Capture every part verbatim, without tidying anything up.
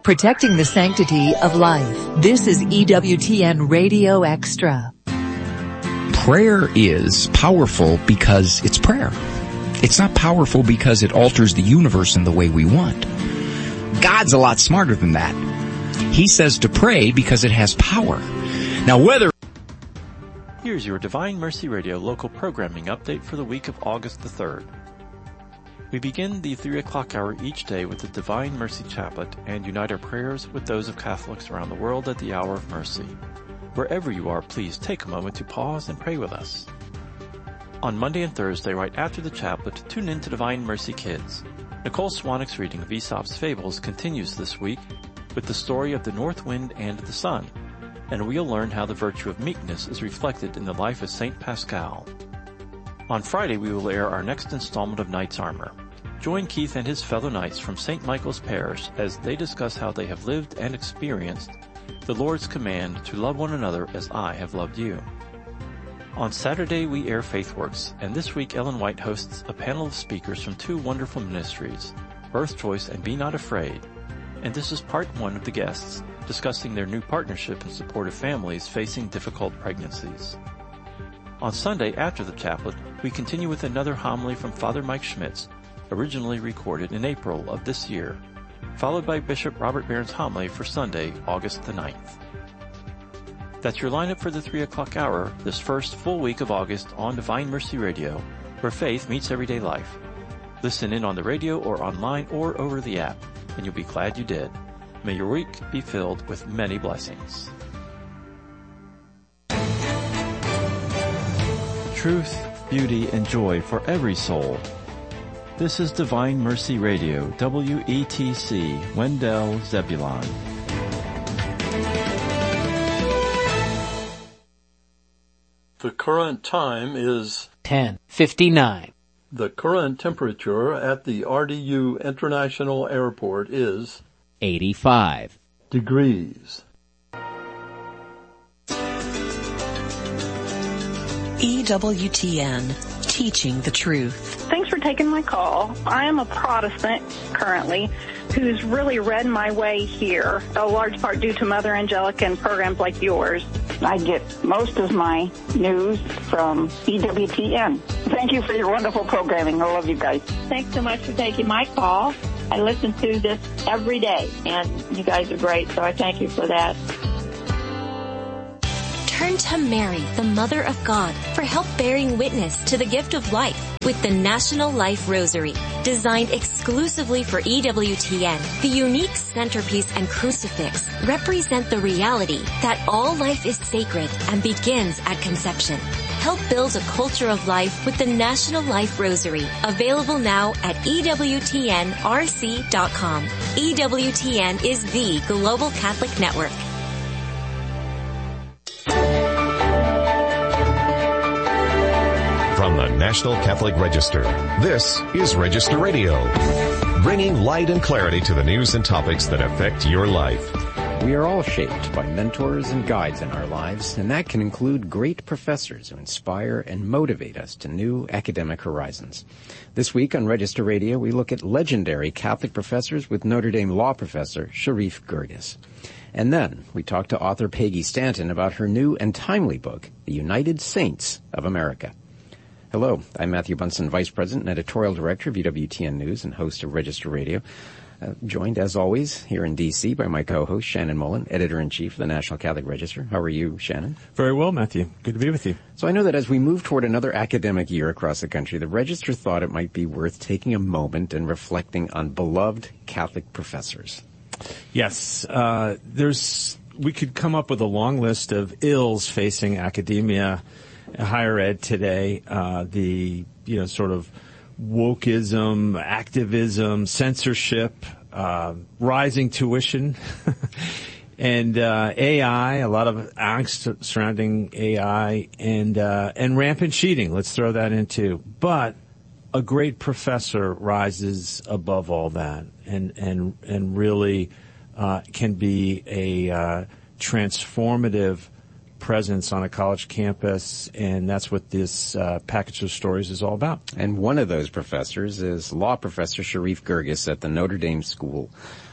Protecting the sanctity of life. This is E W T N Radio Extra. Prayer is powerful because it's prayer. It's not powerful because it alters the universe in the way we want. God's a lot smarter than that. He says to pray because it has power. Now whether... Here's your Divine Mercy Radio local programming update for the week of August the third. We begin the three o'clock hour each day with the Divine Mercy Chaplet and unite our prayers with those of Catholics around the world at the Hour of Mercy. Wherever you are, please take a moment to pause and pray with us. On Monday and Thursday, right after the chaplet, tune in to Divine Mercy Kids. Nicole Swanwick's reading of Aesop's Fables continues this week with the story of the North Wind and the Sun, and we'll learn how the virtue of meekness is reflected in the life of Saint Pascal. On Friday, we will air our next installment of Knight's Armor. Join Keith and his fellow knights from Saint Michael's Parish as they discuss how they have lived and experienced the Lord's command to love one another as I have loved you. On Saturday, we air FaithWorks, and this week Ellen White hosts a panel of speakers from two wonderful ministries, Birth Choice and Be Not Afraid. And this is part one of the guests, discussing their new partnership in support of families facing difficult pregnancies. On Sunday, after the chaplet, we continue with another homily from Father Mike Schmitz, originally recorded in April of this year, followed by Bishop Robert Barron's homily for Sunday, August the ninth. That's your lineup for the three o'clock hour, this first full week of August on Divine Mercy Radio, where faith meets everyday life. Listen in on the radio or online or over the app, and you'll be glad you did. May your week be filled with many blessings. Truth, beauty, and joy for every soul. This is Divine Mercy Radio, W E T C, Wendell, Zebulon. The current time is ten fifty-nine. The current temperature at the R D U International Airport is eighty-five degrees. E W T N, teaching the truth. Thanks for taking my call. I am a Protestant currently who's really read my way here, a large part due to Mother Angelica and programs like yours. I get most of my news from E W T N. Thank you for your wonderful programming. I love you guys. Thanks so much for taking my call. I listen to this every day, and you guys are great, so I thank you for that. Turn to Mary, the Mother of God, for help bearing witness to the gift of life with the National Life Rosary. Designed exclusively for E W T N, the unique centerpiece and crucifix represent the reality that all life is sacred and begins at conception. Help build a culture of life with the National Life Rosary, available now at E W T N R C dot com. E W T N is the global Catholic network. From the National Catholic Register, this is Register Radio, bringing light and clarity to the news and topics that affect your life. We are all shaped by mentors and guides in our lives, and that can include great professors who inspire and motivate us to new academic horizons. This week on Register Radio, we look at legendary Catholic professors with Notre Dame law professor Sharif Girgis. And then we talk to author Peggy Stanton about her new and timely book, The United Saints of America. Hello, I'm Matthew Bunson, Vice President and Editorial Director of E W T N News and host of Register Radio. Uh, joined, as always, here in D C by my co-host, Shannon Mullen, Editor-in-Chief of the National Catholic Register. How are you, Shannon? Very well, Matthew. Good to be with you. So I know that as we move toward another academic year across the country, the Register thought it might be worth taking a moment and reflecting on beloved Catholic professors. Yes, uh, there's, we could come up with a long list of ills facing academia, higher ed today, uh, the, you know, sort of wokeism, activism, censorship, uh, rising tuition, and, uh, A I, a lot of angst surrounding A I, and, uh, and rampant cheating. Let's throw that in too. But a great professor rises above all that and, and, and really, uh, can be a, uh, transformative presence on a college campus, and that's what this uh, package of stories is all about. And one of those professors is law professor Sharif Girgis at the Notre Dame School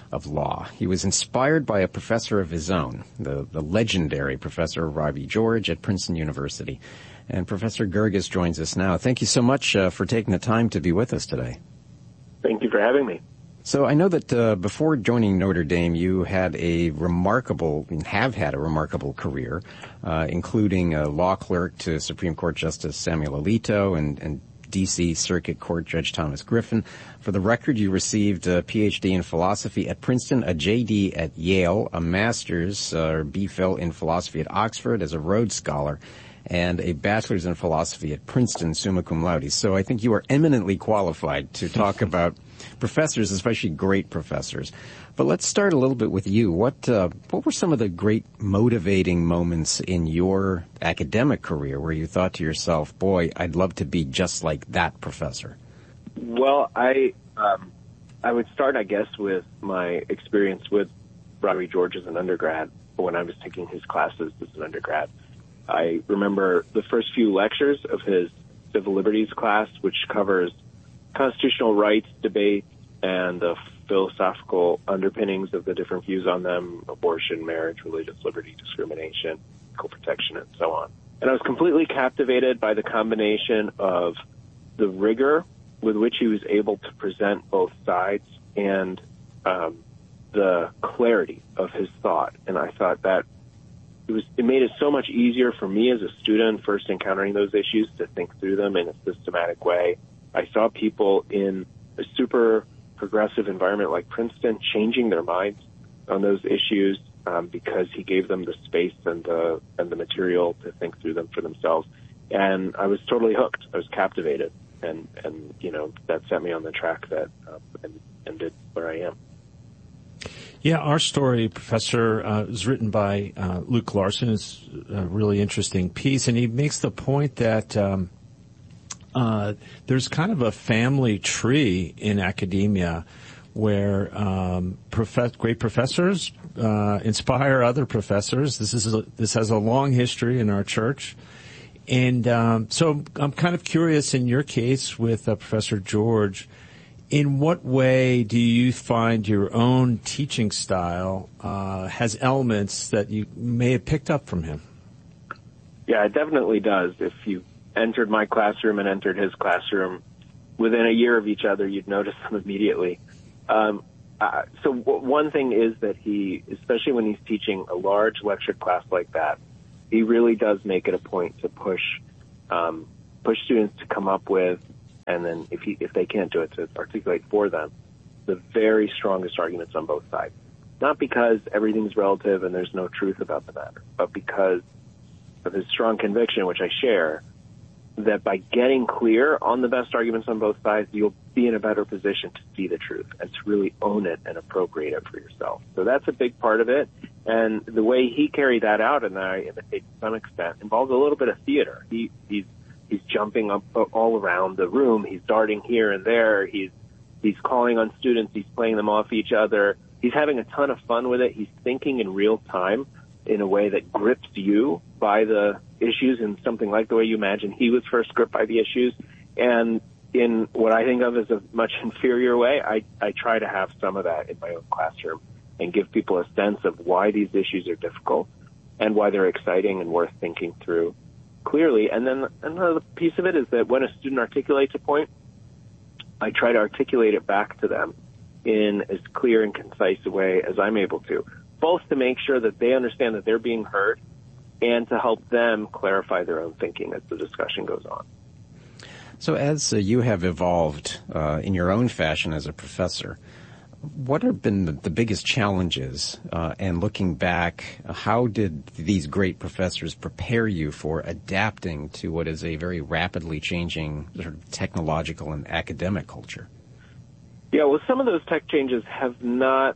of law. He was inspired by a professor of his own, the, the legendary Professor Ravi George at Princeton University. And Professor Girgis joins us now. Thank you so much uh, for taking the time to be with us today. Thank you for having me. So I know that uh, before joining Notre Dame, you had a remarkable, and have had a remarkable career, uh, including a law clerk to Supreme Court Justice Samuel Alito and, and D C Circuit Court Judge Thomas Griffin. For the record, you received a P H D in philosophy at Princeton, a J D at Yale, a master's uh, or B Phil in philosophy at Oxford as a Rhodes Scholar, and a bachelor's in philosophy at Princeton, summa cum laude. So I think you are eminently qualified to talk about professors, especially great professors. But let's start a little bit with you. What uh, what were some of the great motivating moments in your academic career where you thought to yourself, boy, I'd love to be just like that professor? Well, I um, I would start, I guess, with my experience with Ravi George as an undergrad when I was taking his classes as an undergrad. I remember the first few lectures of his civil liberties class, which covers constitutional rights debate and the philosophical underpinnings of the different views on them, abortion, marriage, religious liberty, discrimination, equal protection, and so on. And I was completely captivated by the combination of the rigor with which he was able to present both sides and um, the clarity of his thought. And I thought that It was, it made it so much easier for me as a student first encountering those issues to think through them in a systematic way. I saw people in a super progressive environment like Princeton changing their minds on those issues um, because he gave them the space and the and the material to think through them for themselves. And I was totally hooked. I was captivated, and and you know that set me on the track that uh, and, ended where I am. Yeah, our story, Professor, uh, is written by uh, Luke Larson. It's a really interesting piece, and he makes the point that um, uh, there's kind of a family tree in academia where um, prof- great professors uh, inspire other professors. This is a, this has a long history in our church, and um, so I'm kind of curious in your case with uh, Professor George. In what way do you find your own teaching style uh, has elements that you may have picked up from him? Yeah, it definitely does. If you entered my classroom and entered his classroom within a year of each other, you'd notice them immediately. Um, uh, so w- one thing is that he, especially when he's teaching a large lecture class like that, he really does make it a point to push um, push students to come up with, and then if he, if they can't do it, to articulate for them the very strongest arguments on both sides. Not because everything's relative and there's no truth about the matter, but because of his strong conviction, which I share, that by getting clear on the best arguments on both sides, you'll be in a better position to see the truth and to really own it and appropriate it for yourself. So that's a big part of it. And the way he carried that out, and I imitate to some extent, involves a little bit of theater. He, he's He's jumping up all around the room. He's darting here and there. He's he's calling on students. He's playing them off each other. He's having a ton of fun with it. He's thinking in real time in a way that grips you by the issues in something like the way you imagine he was first gripped by the issues. And in what I think of as a much inferior way, I, I try to have some of that in my own classroom and give people a sense of why these issues are difficult and why they're exciting and worth thinking through clearly. And then another piece of it is that when a student articulates a point, I try to articulate it back to them in as clear and concise a way as I'm able to, both to make sure that they understand that they're being heard and to help them clarify their own thinking as the discussion goes on. So as uh, you have evolved uh, in your own fashion as a professor, what have been the, the biggest challenges? Uh, and looking back, how did these great professors prepare you for adapting to what is a very rapidly changing sort of technological and academic culture? Yeah, well, some of those tech changes have not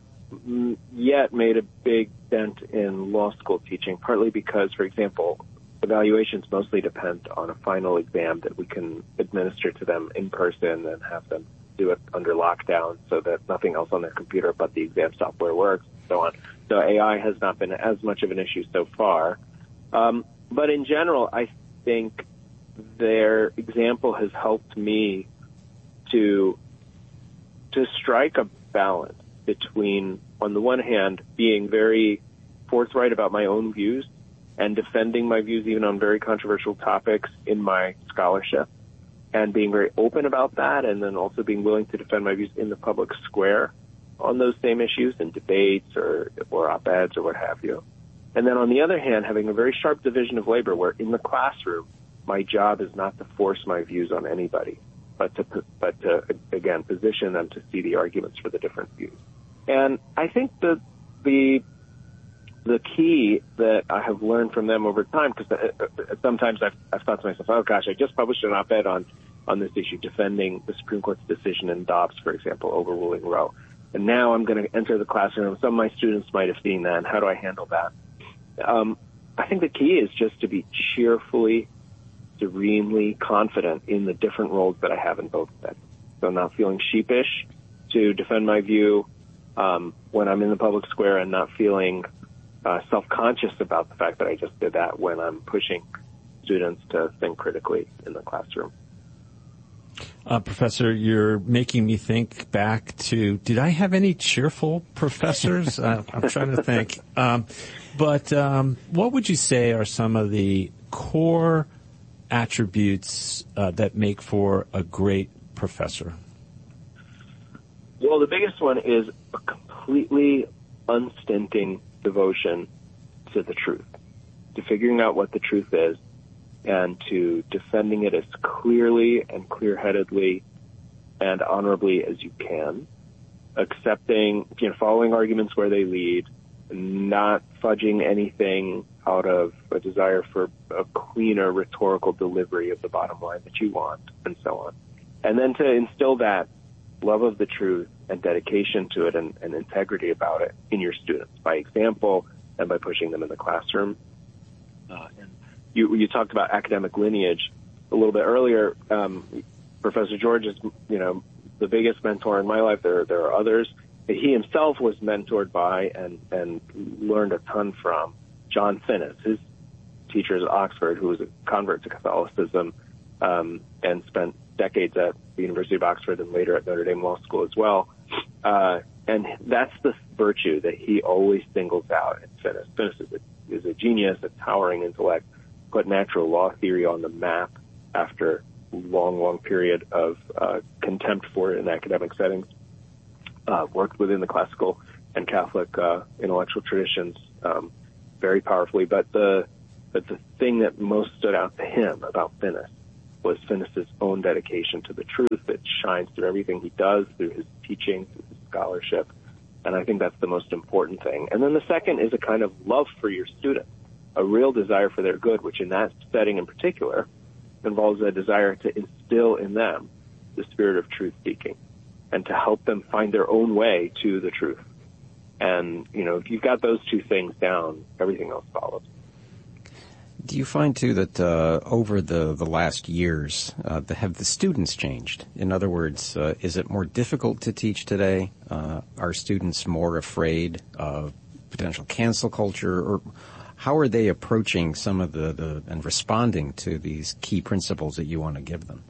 yet made a big dent in law school teaching, partly because, for example, evaluations mostly depend on a final exam that we can administer to them in person and have them do it under lockdown so that nothing else on their computer but the exam software works and so on. So A I has not been as much of an issue so far. Um, but in general, I think their example has helped me to to strike a balance between, on the one hand, being very forthright about my own views and defending my views even on very controversial topics in my scholarship, and being very open about that, and then also being willing to defend my views in the public square on those same issues in debates or, or op-eds or what have you. And then on the other hand, having a very sharp division of labor where in the classroom, my job is not to force my views on anybody, but to, but to, again, position them to see the arguments for the different views. And I think the, the, the key that I have learned from them over time, because sometimes I've, I've thought to myself, oh gosh, I just published an op-ed on, on this issue, defending the Supreme Court's decision in Dobbs, for example, overruling Roe. And now I'm going to enter the classroom. Some of my students might have seen that, and how do I handle that? Um, I think the key is just to be cheerfully, serenely confident in the different roles that I have in both settings. So not feeling sheepish to defend my view um, when I'm in the public square, and not feeling uh, self-conscious about the fact that I just did that when I'm pushing students to think critically in the classroom. Uh, Professor, you're making me think back to, did I have any cheerful professors? uh, I'm trying to think. Um, but um, what would you say are some of the core attributes uh, that make for a great professor? Well, the biggest one is a completely unstinting devotion to the truth, to figuring out what the truth is, and to defending it as clearly and clear-headedly and honorably as you can, accepting, you know, following arguments where they lead, not fudging anything out of a desire for a cleaner rhetorical delivery of the bottom line that you want, and so on. And then to instill that love of the truth and dedication to it, and, and integrity about it in your students by example and by pushing them in the classroom. Uh, and You, you talked about academic lineage a little bit earlier. Um, Professor George is, you know, the biggest mentor in my life. There, there are others. He himself was mentored by and, and learned a ton from John Finnis, his teacher at Oxford, who was a convert to Catholicism, um, and spent decades at the University of Oxford and later at Notre Dame Law School as well. Uh, and that's the virtue that he always singles out in Finnis. Finnis is a, is a genius, a towering intellect, put natural law theory on the map after a long, long period of uh, contempt for it in academic settings, uh, worked within the classical and Catholic uh, intellectual traditions um, very powerfully. But the but the thing that most stood out to him about Finnis was Finnis's own dedication to the truth that shines through everything he does, through his teaching, through his scholarship. And I think that's the most important thing. And then the second is a kind of love for your students, a real desire for their good, which in that setting in particular involves a desire to instill in them the spirit of truth-seeking and to help them find their own way to the truth. And, you know, if you've got those two things down, everything else follows. Do you find, too, that uh, over the, the last years, uh, the, have the students changed? In other words, uh, is it more difficult to teach today? Uh, are students more afraid of potential cancel culture? Or how are they approaching some of the, the and responding to these key principles that you want to give them?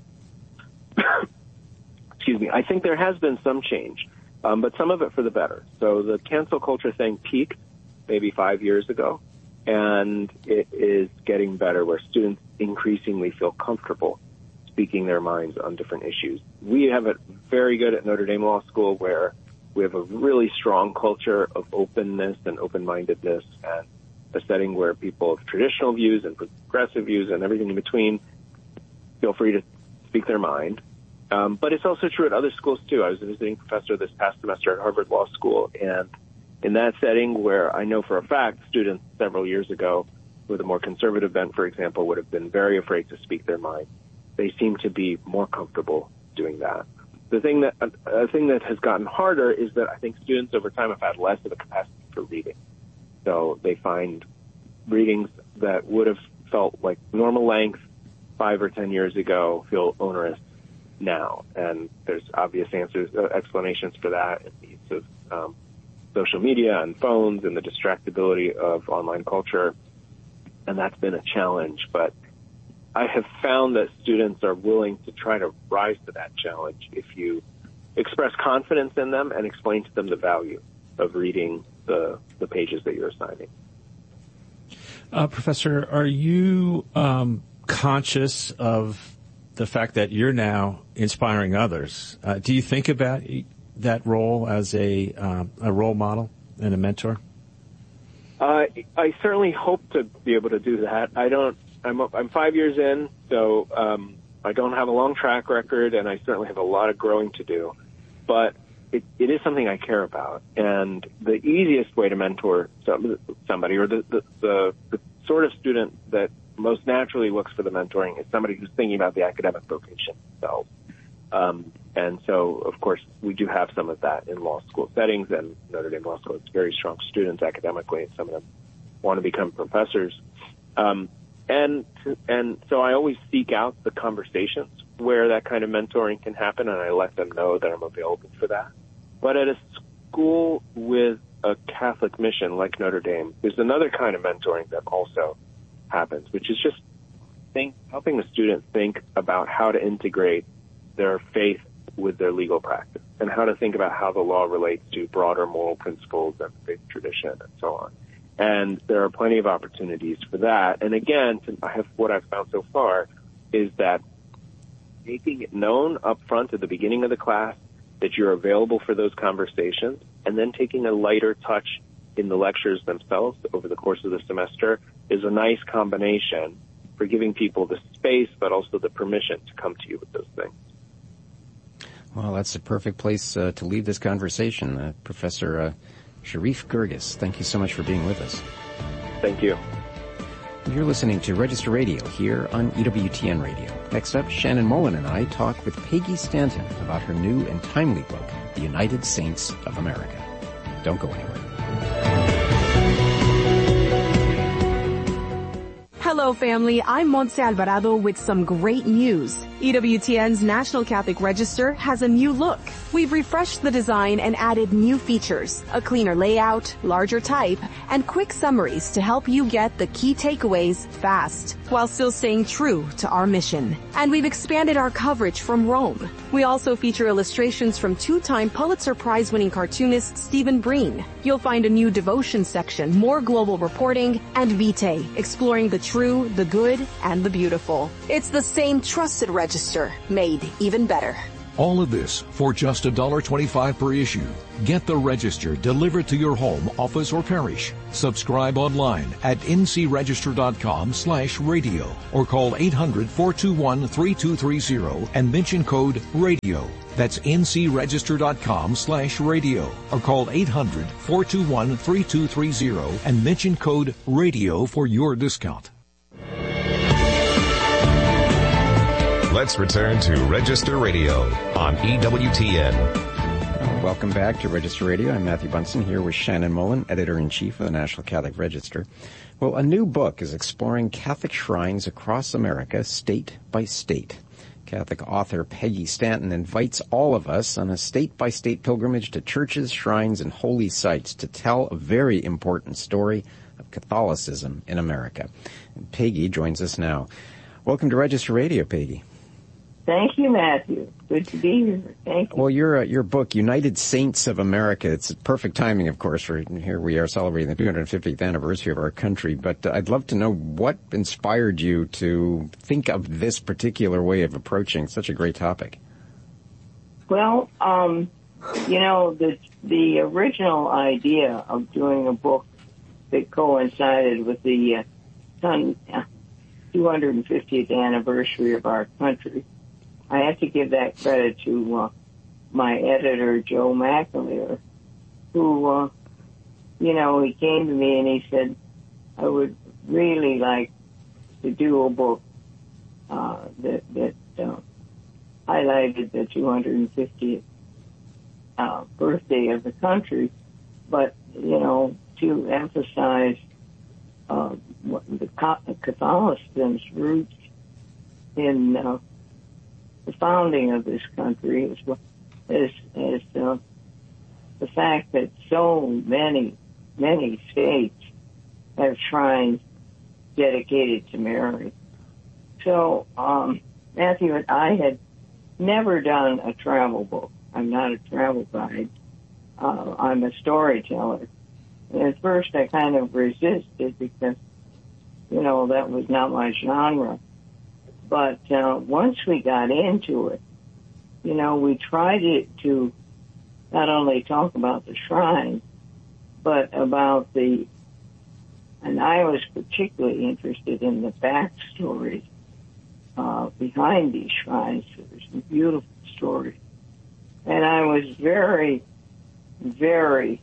Excuse me. I think there has been some change, um, but some of it for the better. So the cancel culture thing peaked maybe five years ago, and it is getting better where students increasingly feel comfortable speaking their minds on different issues. We have it very good at Notre Dame Law School, where we have a really strong culture of openness and open-mindedness, and a setting where people of traditional views and progressive views and everything in between feel free to speak their mind. Um, but it's also true at other schools, too. I was a visiting professor this past semester at Harvard Law School, and in that setting where I know for a fact students several years ago with a more conservative bent, for example, would have been very afraid to speak their mind, they seem to be more comfortable doing that. The thing that, a thing that has gotten harder is that I think students over time have had less of a capacity for reading. So they find readings that would have felt like normal length five or ten years ago feel onerous now. And there's obvious answers, uh, explanations for that in the use of um, social media and phones and the distractibility of online culture. And that's been a challenge. But I have found that students are willing to try to rise to that challenge if you express confidence in them and explain to them the value of reading the, the pages that you're assigning. Uh, Professor, are you um, conscious of the fact that you're now inspiring others? Uh, do you think about that role as a um, a role model and a mentor? Uh, I certainly hope to be able to do that. I don't. I'm I'm five years in, so um, I don't have a long track record, and I certainly have a lot of growing to do. But it, it is something I care about, and the easiest way to mentor some, somebody, or the, the, the, the sort of student that most naturally looks for the mentoring, is somebody who's thinking about the academic vocation themselves. Um, and so, of course, we do have some of that in law school settings, and Notre Dame Law School has very strong students academically, and some of them want to become professors. Um, and and so I always seek out the conversations where that kind of mentoring can happen, and I let them know that I'm available for that. But at a school with a Catholic mission like Notre Dame, there's another kind of mentoring that also happens, which is just think, helping the student think about how to integrate their faith with their legal practice, and how to think about how the law relates to broader moral principles and faith tradition and so on. And there are plenty of opportunities for that. And again, I have, what I've found so far is that making it known up front at the beginning of the class that you're available for those conversations, and then taking a lighter touch in the lectures themselves over the course of the semester is a nice combination for giving people the space, but also the permission to come to you with those things. Well, that's the perfect place uh, to leave this conversation. Uh, Professor uh, Sharif Girgis, thank you so much for being with us. Thank you. You're listening to Register Radio here on E W T N Radio. Next up, Shannon Mullen and I talk with Peggy Stanton about her new and timely book, The United Saints of America. Don't go anywhere. Hello, family. I'm Montse Alvarado with some great news. E W T N's National Catholic Register has a new look. We've refreshed the design and added new features, a cleaner layout, larger type, and quick summaries to help you get the key takeaways fast, while still staying true to our mission. And we've expanded our coverage from Rome. We also feature illustrations from two-time Pulitzer Prize-winning cartoonist Stephen Breen. You'll find a new devotion section, more global reporting, and Vitae, exploring the true, the good, and the beautiful. It's the same trusted register, made even better. All of this for just one dollar twenty-five per issue. Get the Register delivered to your home, office, or parish. Subscribe online at ncregister.com slash radio or call eight hundred, four two one, three two three zero and mention code RADIO. That's ncregister.com slash radio or call eight hundred, four two one, three two three zero and mention code RADIO for your discount. Let's return to Register Radio on E W T N. Welcome back to Register Radio. I'm Matthew Bunson here with Shannon Mullen, Editor-in-Chief of the National Catholic Register. Well, a new book is exploring Catholic shrines across America, state by state. Catholic author Peggy Stanton invites all of us on a state-by-state pilgrimage to churches, shrines, and holy sites to tell a very important story of Catholicism in America. And Peggy joins us now. Welcome to Register Radio, Peggy. Thank you, Matthew. Good to be here. Thank you. Well, your uh, your book, United Saints of America, it's perfect timing, of course, for here we are celebrating the two hundred fiftieth anniversary of our country. But uh, I'd love to know what inspired you to think of this particular way of approaching such a great topic. Well, um, you know, the the original idea of doing a book that coincided with the uh, two hundred fiftieth anniversary of our country, I have to give that credit to uh, my editor, Joe McAleer, who, uh, you know, he came to me and he said, I would really like to do a book uh, that, that uh, highlighted the two hundred fiftieth uh, birthday of the country, but, you know, to emphasize uh, what the Catholicism's roots in uh, the founding of this country, as well as, as uh, the fact that so many, many states have shrines dedicated to Mary. So, um, Matthew and I had never done a travel book. I'm not a travel guide. Uh, I'm a storyteller. And at first I kind of resisted because, you know, that was not my genre. But uh, once we got into it, you know, we tried it to not only talk about the shrine, but about the, and I was particularly interested in the backstories uh, behind these shrines. There's some beautiful stories. And I was very, very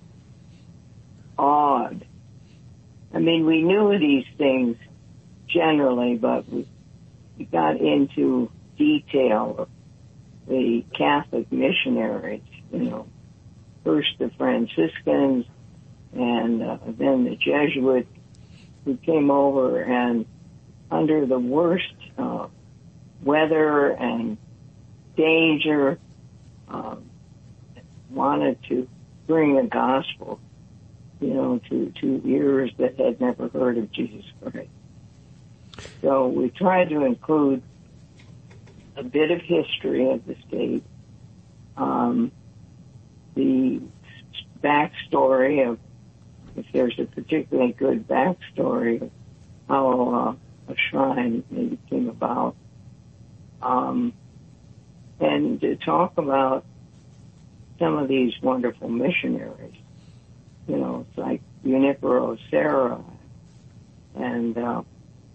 awed. I mean, we knew these things generally, but we, we got into detail of the Catholic missionaries, you know, first the Franciscans and uh, then the Jesuits who came over and under the worst uh, weather and danger um, wanted to bring the gospel, you know, to, to ears that had never heard of Jesus Christ. So we tried to include a bit of history of the state, um, the backstory of, if there's a particularly good backstory of how uh, a shrine maybe came about, um, and to talk about some of these wonderful missionaries, you know, it's like Junipero Serra and uh,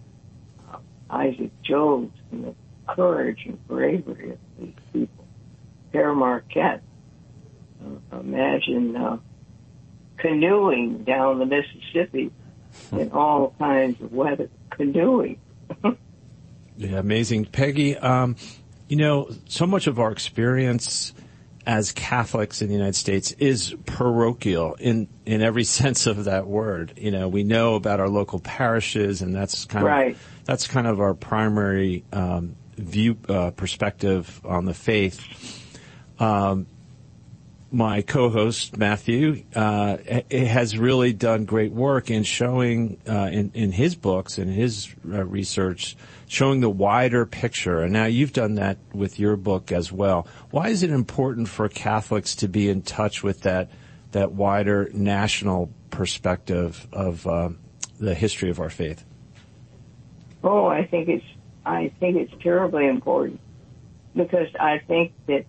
Isaac Jogues and the courage and bravery of these people. Pere Marquette, uh, imagine uh, canoeing down the Mississippi in all kinds of weather. Canoeing. Yeah, amazing. Peggy, um, you know, so much of our experience as Catholics in the United States is parochial in, in every sense of that word. You know, we know about our local parishes, and that's kind right. of that's kind of our primary um, view uh, perspective on the faith. Um, my co-host Matthew uh, has really done great work in showing uh, in in his books and his uh, research, showing the wider picture. And now you've done that with your book as well. Why is it important for Catholics to be in touch with that that wider national perspective of uh, the history of our faith? Oh, I think it's I think it's terribly important, because I think that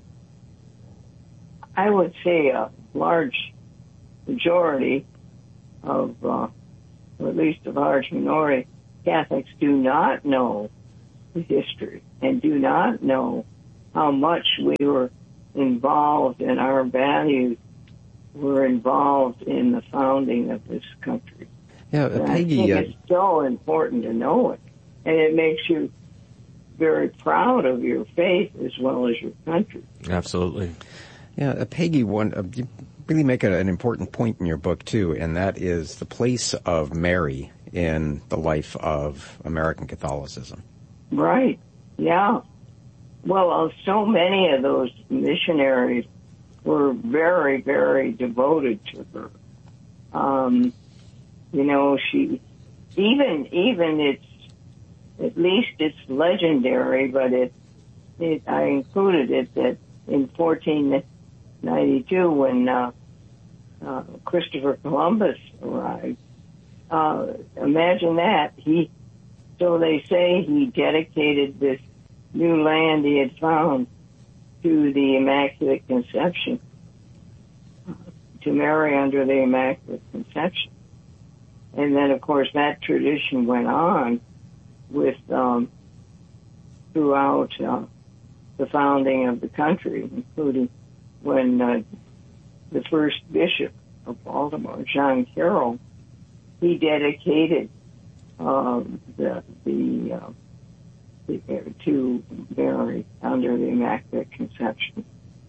I would say a large majority of, uh, or at least a large minority, Catholics do not know the history and do not know how much we were involved and our values were involved in the founding of this country. Yeah, and Peggy, I think uh, it's so important to know it, and it makes you very proud of your faith as well as your country. Absolutely. Yeah, uh, Peggy, one, uh, you really make a, an important point in your book, too, and that is the place of Mary in the life of American Catholicism. Right, yeah. Well, uh, so many of those missionaries were very, very devoted to her. Um, you know, she, even, even it's, at least it's legendary, but it, it, I included it that in fourteen ninety-two, when uh, uh, Christopher Columbus arrived, uh, imagine that. He, so they say he dedicated this new land he had found to the Immaculate Conception, to Mary under the Immaculate Conception. And then, of course, that tradition went on with um, throughout uh, the founding of the country, including when uh, the first bishop of Baltimore, John Carroll, he dedicated um, the the, uh, the uh, to Mary under the Immaculate Conception.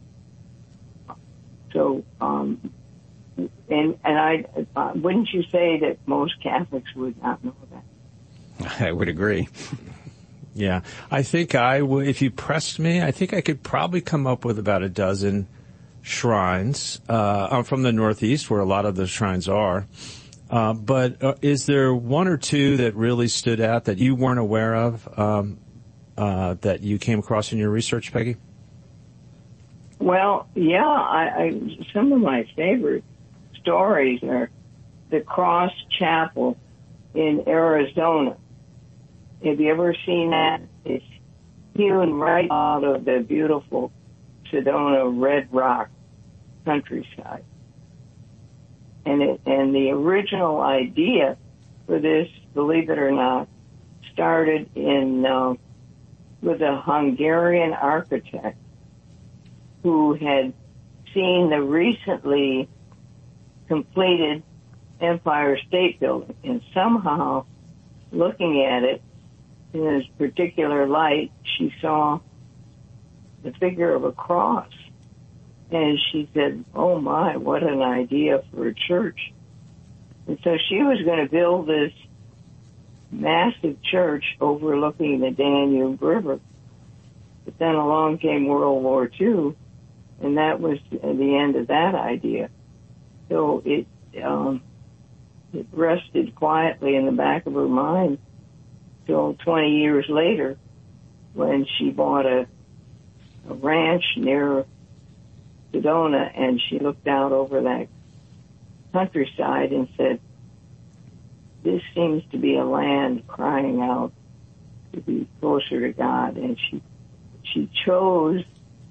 So, um, and and I uh, wouldn't you say that most Catholics would not know that? I would agree. Yeah, I think I would. If you pressed me, I think I could probably come up with about a dozen shrines. Uh, I'm from the Northeast, where a lot of the shrines are. Uh, but uh, is there one or two that really stood out that you weren't aware of, um, uh, that you came across in your research, Peggy? Well, yeah, I, I, some of my favorite stories are the Cross Chapel in Arizona. Have you ever seen that? It's hewn right out of the beautiful Sedona Red Rock countryside. And it, and the original idea for this, believe it or not, started in uh, with a Hungarian architect who had seen the recently completed Empire State Building, and somehow, looking at it in this particular light, she saw the figure of a cross. And she said, oh my, what an idea for a church. And so she was going to build this massive church overlooking the Danube River. But then along came World War Two, and that was the end of that idea. So it, um, it rested quietly in the back of her mind till twenty years later when she bought a, a ranch near Sedona, and she looked out over that countryside and said, this seems to be a land crying out to be closer to God. And she she chose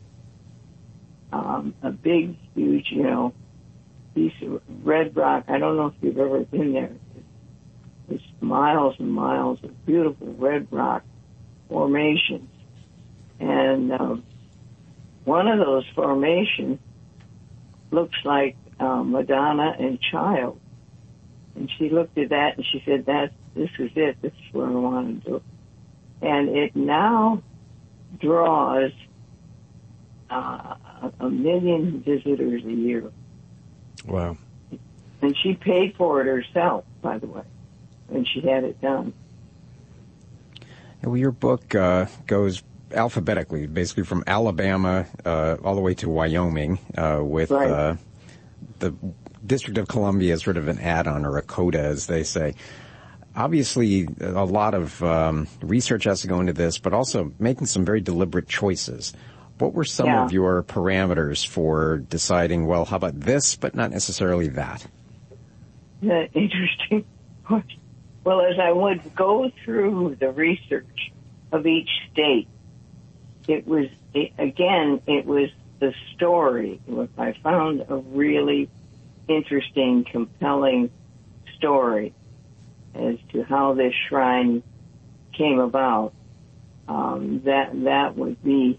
um, a big, huge, you know, piece of red rock. I don't know if you've ever been there. It's miles and miles of beautiful red rock formations. And um, one of those formations looks like uh, Madonna and Child. And she looked at that and she said, "That this is it. This is what I want to do." And it now draws uh, a million visitors a year. Wow. And she paid for it herself, by the way, when she had it done. Well, your book uh, goes alphabetically, basically from Alabama uh, all the way to Wyoming, uh, with right. uh, the District of Columbia as sort of an add-on or a coda, as they say. Obviously, a lot of um, research has to go into this, but also making some very deliberate choices. What were some yeah. of your parameters for deciding, well, how about this, but not necessarily that? Uh, interesting question. Well, as I would go through the research of each state, it was, it, again, it was the story. I found a really interesting, compelling story as to how this shrine came about. Um, that that would be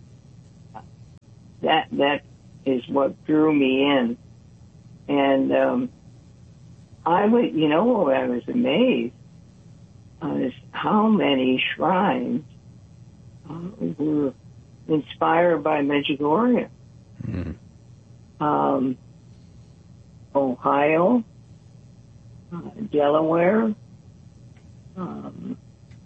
that that is what drew me in, and um, I would, you know, I was amazed as how many shrines uh, were inspired by Medjugorje. Mm. Um, Ohio, uh, Delaware, um,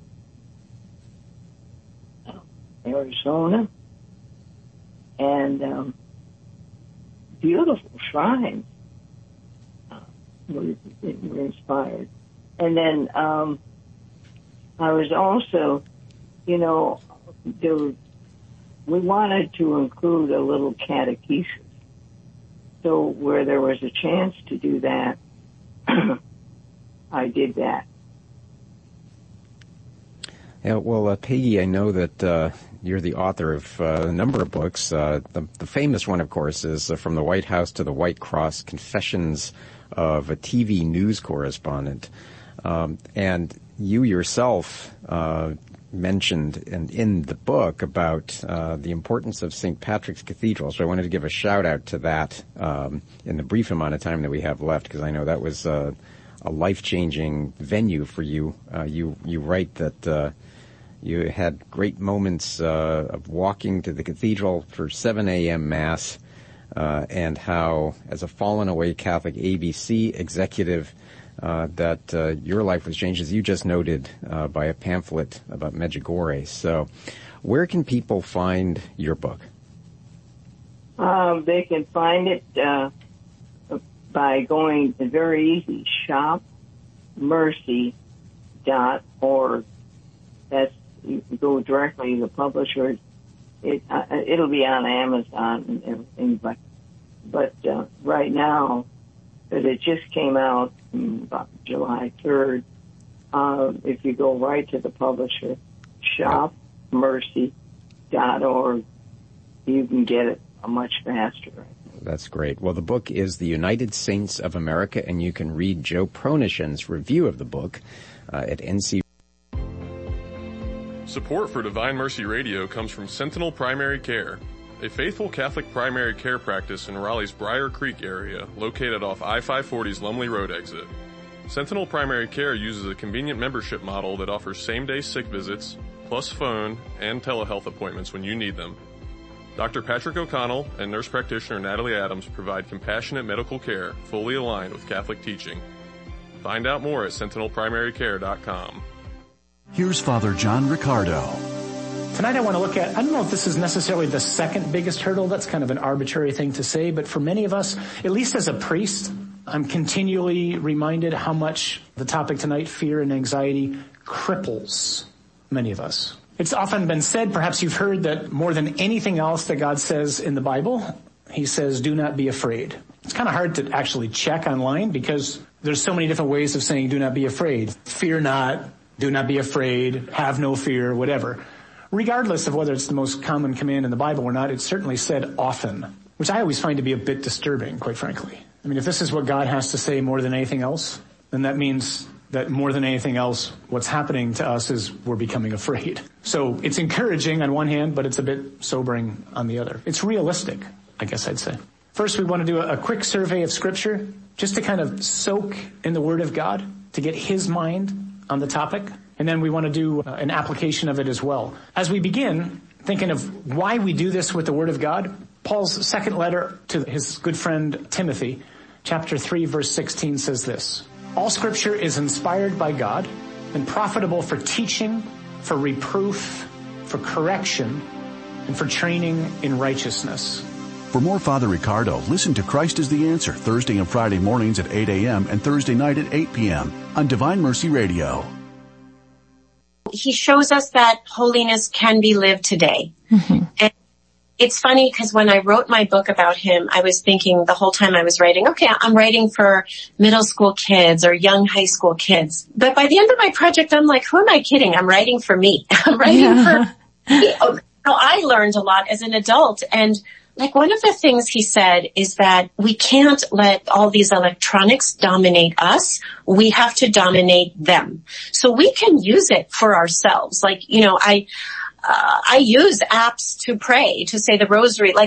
Arizona, and um, beautiful shrines uh, were, were inspired. And then um, I was also, you know, there were, we wanted to include a little catechesis. So where there was a chance to do that, I did that. Yeah, well, uh, Peggy, I know that uh, you're the author of uh, a number of books. Uh, the, the famous one, of course, is uh, From the White House to the White Cross, Confessions of a T V News Correspondent. Um, and you yourself uh, mentioned in, in the book about uh, the importance of Saint Patrick's Cathedral. So I wanted to give a shout-out to that um, in the brief amount of time that we have left, because I know that was uh, a life-changing venue for you. Uh, you, you write that uh, you had great moments uh, of walking to the cathedral for seven a.m. Mass, uh, and how, as a fallen-away Catholic A B C executive, Uh, that uh, your life was changed, as you just noted, uh, by a pamphlet about Medjugorje. So where can people find your book? Um, they can find it uh, by going to very easy, shop mercy dot org. That's, you can go directly to the publisher. it uh, it'll be on Amazon and everything, but but uh, right now that it just came out about July third. Uh, if you go right to the publisher, shop mercy dot org, you can get it much faster. That's great. Well, the book is The United Saints of America, and you can read Joe Pronishin's review of the book uh, at N C. Support for Divine Mercy Radio comes from Sentinel Primary Care, a faithful Catholic primary care practice in Raleigh's Briar Creek area, located off I five forty's Lumley Road exit. Sentinel Primary Care uses a convenient membership model that offers same-day sick visits, plus phone and telehealth appointments when you need them. Doctor Patrick O'Connell and nurse practitioner Natalie Adams provide compassionate medical care fully aligned with Catholic teaching. Find out more at sentinel primary care dot com. Here's Father John Riccardo. Tonight I want to look at, I don't know if this is necessarily the second biggest hurdle. That's kind of an arbitrary thing to say, but for many of us, at least as a priest, I'm continually reminded how much the topic tonight, fear and anxiety, cripples many of us. It's often been said, perhaps you've heard, that more than anything else that God says in the Bible, he says, do not be afraid. It's kind of hard to actually check online because there's so many different ways of saying do not be afraid. Fear not, do not be afraid, have no fear, whatever. Regardless of whether it's the most common command in the Bible or not, it's certainly said often, which I always find to be a bit disturbing, quite frankly. I mean, if this is what God has to say more than anything else, then that means that more than anything else, what's happening to us is we're becoming afraid. So it's encouraging on one hand, but it's a bit sobering on the other. It's realistic, I guess I'd say. First, we want to do a quick survey of Scripture, just to kind of soak in the Word of God, to get His mind on the topic. And then we want to do an application of it as well. As we begin, thinking of why we do this with the Word of God, Paul's second letter to his good friend Timothy, chapter three, verse sixteen says this: all Scripture is inspired by God and profitable for teaching, for reproof, for correction, and for training in righteousness. For more Father Riccardo, listen to Christ is the Answer Thursday and Friday mornings at eight a.m. and Thursday night at eight p.m. on Divine Mercy Radio. He shows us that holiness can be lived today. Mm-hmm. And it's funny because when I wrote my book about him, I was thinking the whole time I was writing, okay, I'm writing for middle school kids or young high school kids. But by the end of my project, I'm like, who am I kidding? I'm writing for me. I'm writing yeah. for me. Oh, I learned a lot as an adult. And like one of the things he said is that we can't let all these electronics dominate us. We have to dominate them. So we can use it for ourselves. Like, you know, I, uh, I use apps to pray, to say the rosary. Like